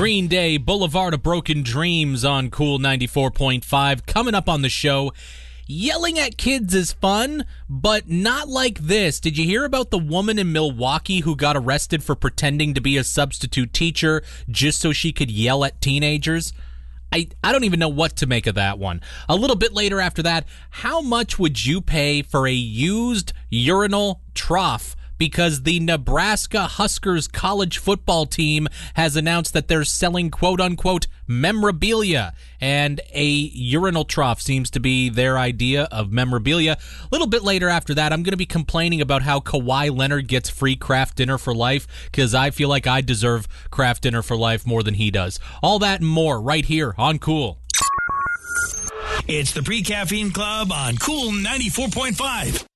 Green Day, Boulevard of Broken Dreams on Cool 94.5. Coming up on the show, yelling at kids is fun, but not like this. Did you hear about the woman in Milwaukee who got arrested for pretending to be a substitute teacher just so she could yell at teenagers? I don't even know what to make of that one. A little bit later after that, how much would you pay for a used urinal trough? Because the Nebraska Huskers college football team has announced that they're selling quote-unquote memorabilia, and a urinal trough seems to be their idea of memorabilia. A little bit later after that, I'm going to be complaining about how Kawhi Leonard gets free Kraft Dinner for life, because I feel like I deserve Kraft Dinner for life more than he does. All that and more right here on Cool. It's the Pre-Caffeine Club on Cool 94.5.